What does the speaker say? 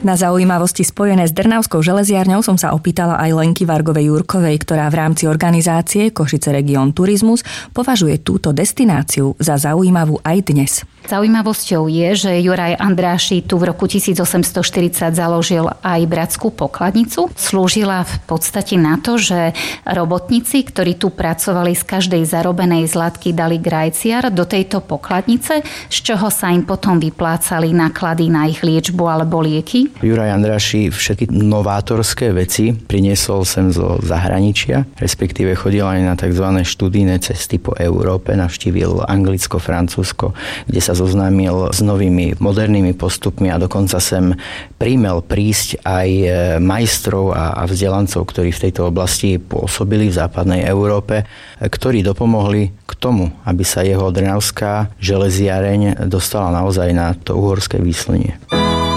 Na zaujímavosti spojené s Drnavskou železiarňou som sa opýtala aj Lenky Vargovej-Jurkovej, ktorá v rámci organizácie Košice Region Turizmus považuje túto destináciu za zaujímavú aj dnes. Zaujímavosťou je, že Juraj Andráši tu v roku 1840 založil aj bratskú pokladnicu. Slúžila v podstate na to, že robotníci, ktorí tu pracovali, z každej zarobenej zlatky dali grajciar do tejto pokladnice, z čoho sa im potom vyplácali náklady na ich liečbu alebo lieky. Juraj Andráši všetky novátorské veci priniesol sem zo zahraničia, respektíve chodil aj na tzv. Študijné cesty po Európe, navštívil Anglicko, Francúzsko, kde sa zoznámil s novými modernými postupmi a dokonca sem príjmel prísť aj majstrov a vzdelancov, ktorí v tejto oblasti pôsobili v západnej Európe, ktorí dopomohli k tomu, aby sa jeho drnavská železiareň dostala naozaj na to uhorské výslnie.